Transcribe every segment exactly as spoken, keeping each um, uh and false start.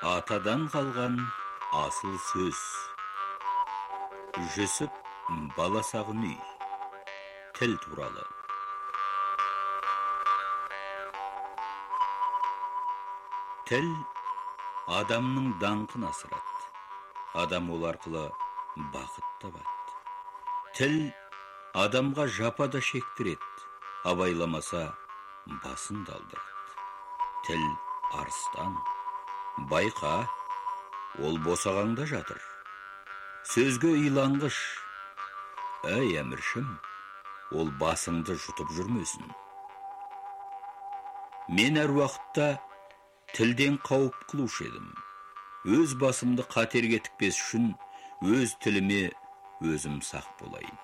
Атадан қалған асыл сөз. Жүсіп баласағын үй. Тіл туралы. Тіл адамның даңқын асырады. Адам ол арқылы бақыт табады. Тіл адамға жапа да шектіреді. Абайламаса басын далдырады. Тіл арыстан. Байқа, ол босағаңда жатыр. Сөзге иланғыш. Әй әміршім, ол басыңды жұтып жүрмесін. Мен әр уақытта тілден қауіп қылушы едім. Өз басымды қатерге тікпес үшін өз тіліме өзім сақ болайын.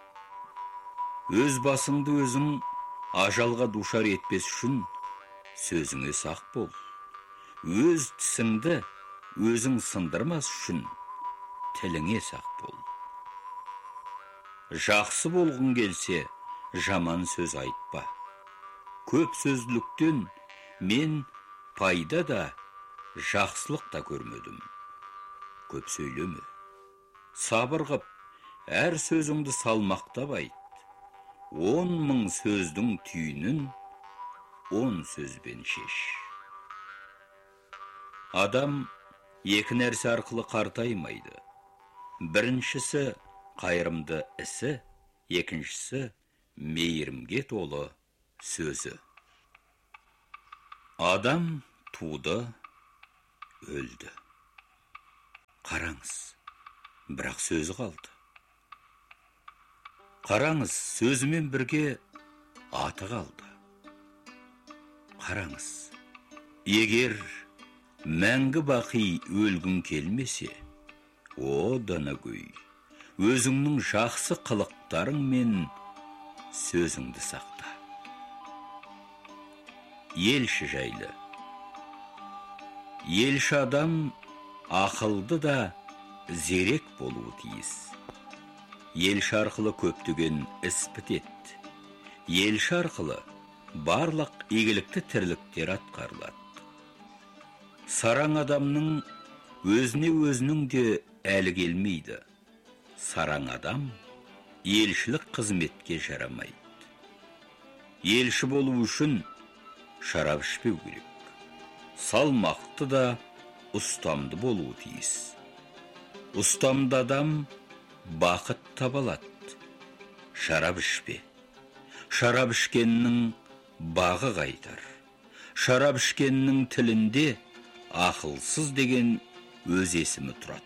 Өз басыңды өзің ажалға душар етпес үшін сөзіңе сақ бол. Өз тісіңді өзің сындырмас үшін тіліңе сақ бол. Жақсы болғың келсе, жаман сөз айтпа. Көп сөзліктен мен пайда да, жақсылық та көрмедім. Көп сөйлеме. Сабыр қып, әр сөзіңді салмақтап айт. Он мың сөздің түйінін он сөзбен шеш. Адам екі нәрсе арқылы қартаймайды. Біріншісі қайырымды ісі, екіншісі мейірімге толы сөзі. Адам туды, өлді. Қараңыз, бірақ сөзі қалды. Қараңыз, сөзімен бірге аты қалды. Қараңыз, егер мәңгі бақи өлгің келмесе, о данагөй, өзіңнің жақсы қылықтарың мен сөзіңді сақта. Елші жайлы. Елші адам ақылды да зерек болуы тиіс. Елші арқылы көптеген іс бітеді. Елші арқылы барлық игілікті тірліктер атқарылады. Сараң адамның өзіне өзінің де әлі келмейді. Сараң адам елшілік қызметке жарамайды. Елші болу үшін шарап ішпеу керек. Салмақты да ұстамды болуы тиіс. Ұстамды адам бақыт табалады. Шарап ішпе. Шарап ішкеннің бағы қайтар. Шарап ішкеннің тілінде ақылсыз деген өз есімі тұрады.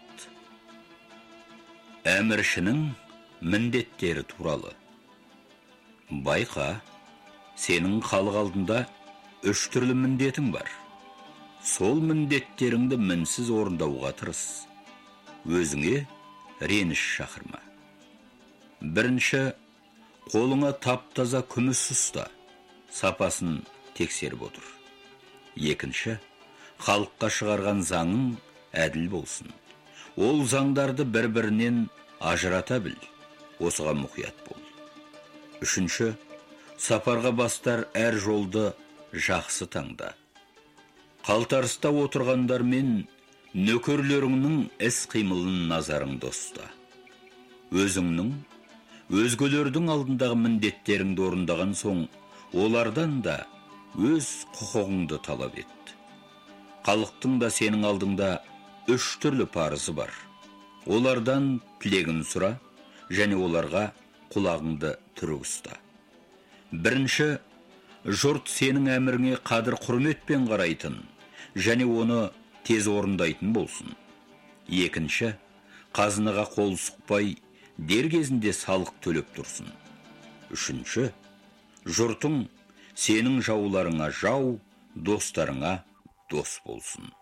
Әміршінің міндеттері туралы. Байқа, сенің халық алдында үш түрлі міндетің бар. Сол міндеттеріңді мінсіз орындауға тырыс. Өзіңе реніш шақырма. Бірінші, қолыңа тап-таза күміс ұста, сапасын тексеріп отыр. Екінші, халыққа шығарған заңың әділ болсын. Ол заңдарды бір-бірінен ажырата біл. Осыған мұқият бол. Үшінші, сапарға бастар әр жолды жақсы таңда. Қалтарыста отырғандар мен нөкерлеріңнің іс қимылын назарыңды ұста. Өзіңнің, өзгелердің алдындағы міндеттеріңді орындаған соң, олардан да өз құқығыңды талап ет. Халықтың да сенің алдыңда үш түрлі парызы бар. Олардан тілегін сұра, және оларға құлағыңды түрік ұста. Бірінші, жұрт сенің әміріңе қадір құрметпен қарайтын, және оны тез орындайтын болсын. Екінші, қазынаға қол сұқпай, дер кезінде салық төлеп тұрсын. Үшінші, жұртың сенің жауларыңа жау, достарыңа дос болсын.